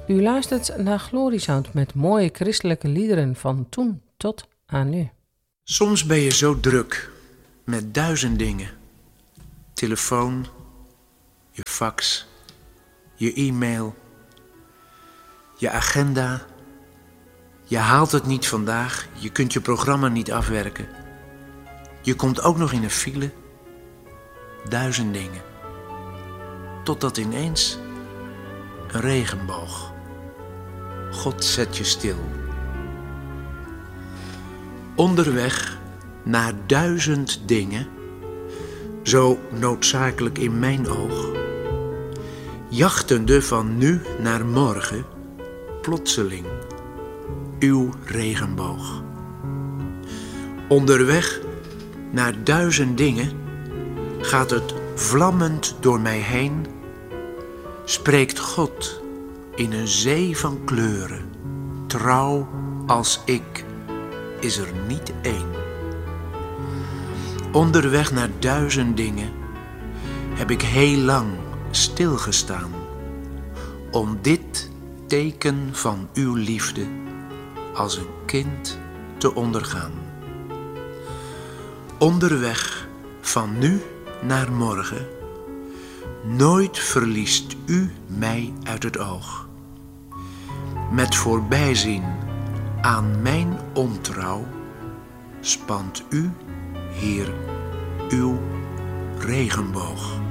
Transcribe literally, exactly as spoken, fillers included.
U luistert naar Gloriesound met mooie christelijke liederen van toen tot aan nu. Soms ben je zo druk met duizend dingen. Telefoon, je fax, je e-mail, je agenda. Je haalt het niet vandaag, je kunt je programma niet afwerken. Je komt ook nog in een file. Duizend dingen. Totdat ineens een regenboog. God zet je stil. Onderweg naar duizend dingen, zo noodzakelijk in mijn oog, jachtende van nu naar morgen, plotseling uw regenboog. Onderweg naar duizend dingen gaat het vlammend door mij heen, spreekt God in een zee van kleuren. Trouw als ik is er niet één. Onderweg naar duizend dingen heb ik heel lang stilgestaan om dit teken van uw liefde als een kind te ondergaan. Onderweg van nu naar morgen, nooit verliest u mij uit het oog. Met voorbijzien aan mijn ontrouw spant u hier uw regenboog.